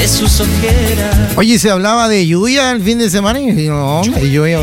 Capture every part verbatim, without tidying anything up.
de sus ojeras. Oye, se hablaba de lluvia el fin de semana y no, hay lluvia.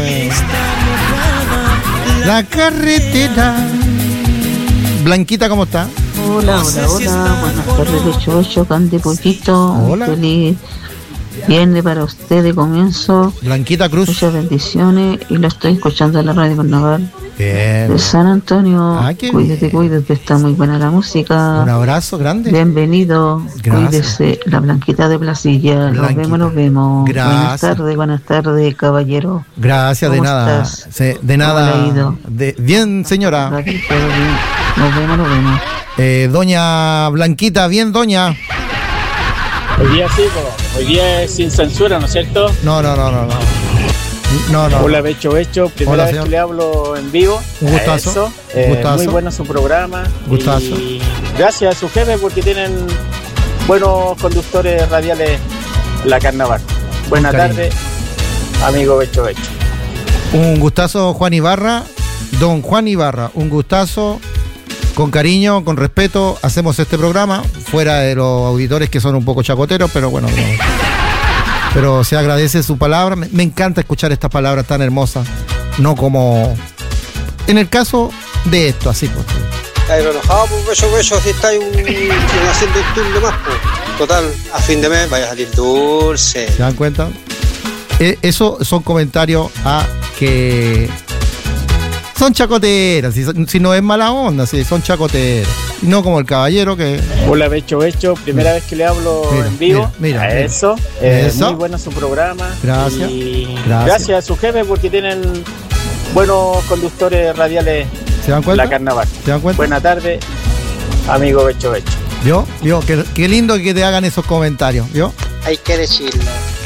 La carretera. Blanquita, ¿cómo está? Hola, hola, hola. Buenas tardes, Becho Becho, Cante Poquito. Hola. Feliz viernes para ustedes, comienzo. Blanquita Cruz. Muchas bendiciones y lo estoy escuchando en la radio Carnaval Bien. de San Antonio. Ah, qué Cuídate, bien. cuídate, está muy buena la música. Un abrazo grande. Bienvenido, Gracias. cuídese, la Blanquita de Placilla. Nos Blanquita. vemos, nos vemos. Gracias. Buenas tardes, buenas tardes, caballero. Gracias, de ¿Cómo nada. estás? Sí, de ¿Cómo nada. le ha ido? De, bien, señora. Todo bien. Nos vemos, nos vemos. Eh, doña Blanquita, bien, doña. Hoy día sí, po. Hoy día es sin censura, ¿no es cierto? No, no, no, no, no. No, no. Hola, Becho Becho, primera Hola, vez señor. que le hablo en vivo. Un gustazo, A eso. un Eh, gustazo. Muy bueno su programa. Gustazo. Y gracias a su jefe porque tienen buenos conductores radiales en la Carnaval. Buenas Con cariño. tardes, amigo Becho Becho. Un gustazo, Juan Ibarra. Don Juan Ibarra, un gustazo. Con cariño, con respeto, hacemos este programa, fuera de los auditores que son un poco chacoteros, pero bueno, no. Pero se agradece su palabra. Me, me encanta escuchar estas palabras tan hermosas, no como en el caso de esto, así pues. Estáis enojado, pues, Becho Becho, si estáis un, haciendo un turno más, pues. Total, a fin de mes vaya a salir dulce. ¿Se dan cuenta? Eh, eso son comentarios a que son chacoteras, si, si no es mala onda, si son chacoteras. No como el caballero que... Hola, Becho Becho, primera vez que le hablo Mira, en vivo. mira, mira, a mira. eso. Eh, Eso. Muy bueno su programa. Gracias. Y Gracias. gracias a su jefe porque tienen buenos conductores radiales ¿Se dan en cuenta? la Carnaval. ¿Se dan cuenta? Buenas tardes, amigo Becho Becho. ¿Vio? ¿Vio? Qué, qué lindo que te hagan esos comentarios, ¿vio? Hay que decirlo.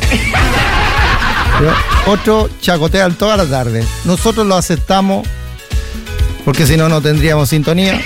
¿Vio? Otro chacotean toda la tarde. Nosotros lo aceptamos porque si no, no tendríamos sintonía.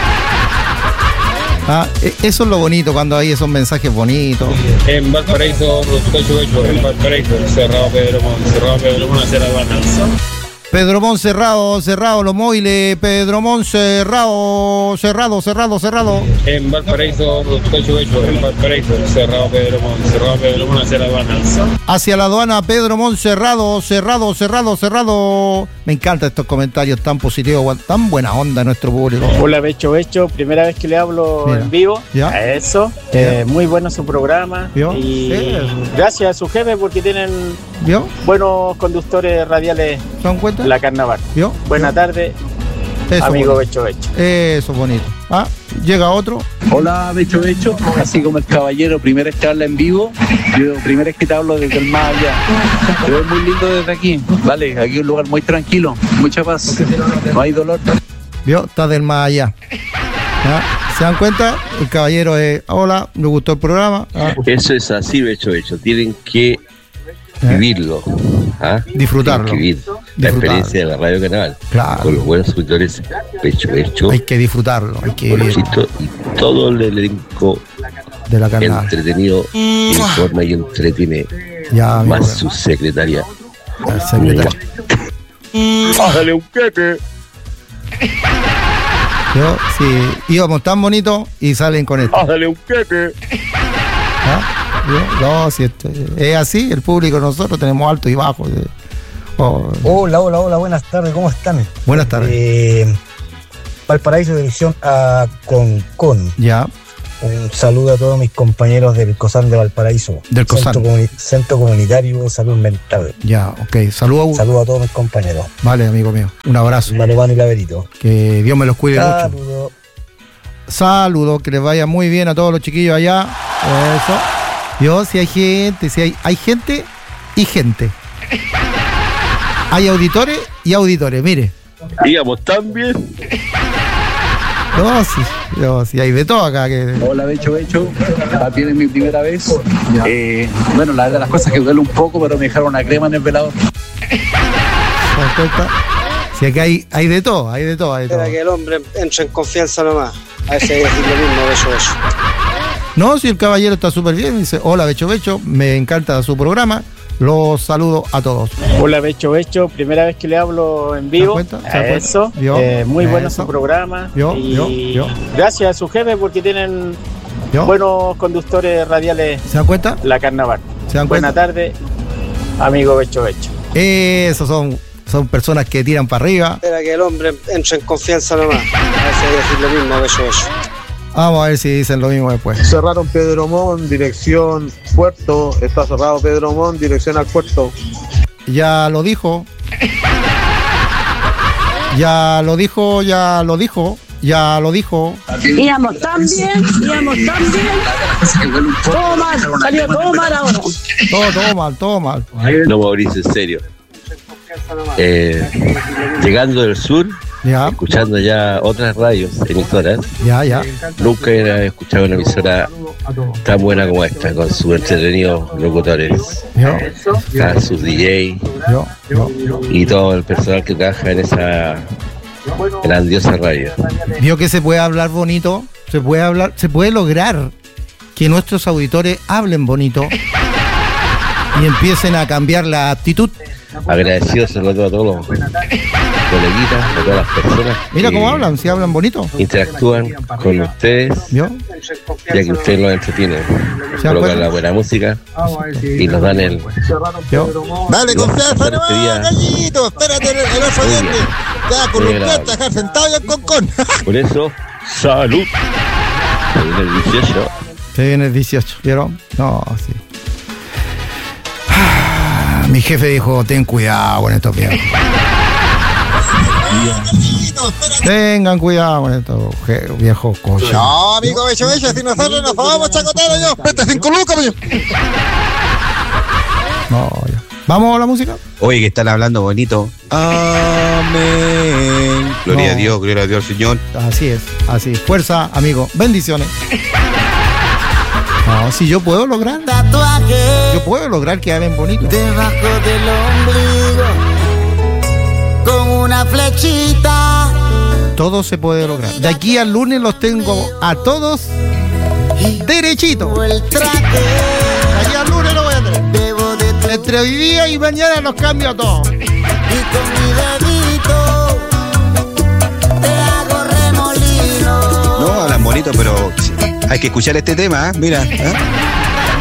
Ah, e- eso es lo bonito cuando hay esos mensajes bonitos. En Valparaíso, Becho Becho, en Valparaíso, cerrado Pedro Mon, cerrado Pedro Mon, hacia La Habana. Pedro Mon cerrado, cerrado los móviles. Pedro Mon cerrado, cerrado, cerrado, cerrado. En Valparaíso, Becho Becho, en Valparaíso, cerrado Pedro Mon, cerrado Pedro Mon, hacia La Habana. Hacia la aduana, Pedro Mon cerrado, cerrado, cerrado, cerrado. Me encantan estos comentarios tan positivos, tan buena onda nuestro público. Hola, Becho Becho, primera vez que le hablo Mira. en vivo. ¿Ya? A eso. Eh, muy bueno su programa. ¿Vio? Y Sí. gracias a su jefe porque tienen ¿Vio? buenos conductores radiales ¿Se dan cuenta? en la Carnaval. ¿Vio? Buenas tardes, Eso amigo bonito. Becho Becho. Eso es bonito. Ah, llega otro. Hola, Becho Becho, así como el caballero, primera vez que habla en vivo, yo primera vez que te hablo desde el más allá. Te veo muy lindo desde aquí, vale, aquí es un lugar muy tranquilo, mucha paz, no hay dolor. ¿Vio? Está del más allá. ¿Ah? ¿Se dan cuenta? El caballero es, hola, me gustó el programa. ¿Ah? Eso es así, Becho Becho. Tienen que ¿Eh? vivirlo. ¿Ah? Disfrutarlo. Tienen que vivir la Disfrutarlo. experiencia de la Radio Carnaval. Claro. Con los buenos auditores, Becho Becho, Hay que disfrutarlo, hay que vivir Bolosito y todo el elenco de la carnal. entretenido, informa y entretiene. Ya, amigo, Más su secretaria. el secretario. Bájale un queque. Yo, sí, íbamos tan bonitos y salen con esto. Bájale un queque. ¿Ah? ¿Vio? No, si esto- es así, el público nosotros tenemos alto y bajo. eh. Oh, Hola, hola, hola, buenas tardes, ¿cómo están? buenas tardes. Eh, Valparaíso, dirección a Concón. Ya, Un saludo a todos mis compañeros del COSAN de Valparaíso. Del COSAN. Centro, Comuni- Centro Comunitario Salud Mental. ya, ok. Saludos. Saludo a todos mis compañeros. Vale, amigo mío. Un abrazo. Manuel y Laverito. Que Dios me los cuide mucho. Saludos. Saludos, que les vaya muy bien a todos los chiquillos allá. Eso. Yo, si hay gente, si hay, hay gente y gente. Hay auditores y auditores, mire. Digamos, también. No, si, no, si hay de todo acá. Que... Hola, Becho Becho, también es mi primera vez. Eh, bueno, la verdad de las cosas que duele un poco, pero me dejaron una crema en el velador. ¿Se dan cuenta? Si acá hay, hay de todo, hay de todo, hay de todo. Espera que el hombre entre en confianza nomás. A veces hay que decir lo mismo, Becho Becho. No, si el caballero está súper bien, dice, hola Becho Becho, me encanta su programa, los saludo a todos. Hola, Becho Becho, primera vez que le hablo en vivo. ¿Se dan cuenta? ¿Se A dan cuenta? eso. ¿Vio? Eh, muy bueno Eso. su programa. ¿Vio? Y ¿Vio? ¿Vio? gracias a su jefe porque tienen ¿Yo? buenos conductores radiales ¿Se dan cuenta? la Carnaval. ¿Se dan Buena cuenta? tarde, amigo Becho Becho. Esos son, son personas que tiran para arriba. Espera que el hombre entre en confianza nomás. A ver si voy a decir lo mismo, beso, beso. Vamos a ver si dicen lo mismo después. Cerraron Pedro Montt, dirección puerto. Está cerrado Pedro Montt, dirección al puerto. Ya lo dijo. Ya lo dijo, ya lo dijo. Ya lo dijo. Íbamos tan bien, íbamos tan bien. Todo mal, salió todo mal ahora. Todo, todo mal, todo mal. No, Mauricio, en serio. Eh, llegando del sur, Ya, escuchando ya otras radios, emisoras, ya, ya. nunca he escuchado una emisora tan buena como esta, con sus entretenidos locutores, Yo, a sus D J yo, yo. y todo el personal que trabaja en esa grandiosa radio. Vio que se puede hablar bonito, se puede hablar, se puede lograr que nuestros auditores hablen bonito y empiecen a cambiar la actitud. Agradecido sobre todo a todos los coleguitas, a todas las personas. Mira que cómo hablan, si hablan bonito. interactúan con ustedes, ¿Vio? ya que ustedes los entretienen, ¿Se colocan acuerdan? la buena música y nos dan el... ¿Vio? Dale Los confianza pasaron nomás, este día. gallito. Espérate el, el otro Muy diente. bien. Ya, con Muy un agradable. dejar sentado y el concón. Por eso, salud. En el dieciocho. Se viene el dieciocho, ¿vieron? No, sí. Ah, mi jefe dijo, ten cuidado con estos viejos. Tengan cuidado con estos je- viejos coches. No, amigo, becho, becho. Si nosotros nos vamos, chacotero, yo. Vete cinco lucas, pues. No, ya. ¿Vamos a la música? Oye, que están hablando bonito. Amén. Gloria No. a Dios, gloria a Dios al Señor. Así es, así. Fuerza, amigo. Bendiciones. No, si yo puedo lograr. Yo puedo lograr que hablen bonito. Debajo del ombligo, con una flechita. Todo se puede lograr. De aquí al lunes los tengo a todos derechito. De aquí al lunes lo voy a tener. Entre hoy día y mañana los cambio a todos. Y con mi dedito te hago remolino. No, hablan bonito, pero hay que escuchar este tema, ¿eh? Mira. ¿eh?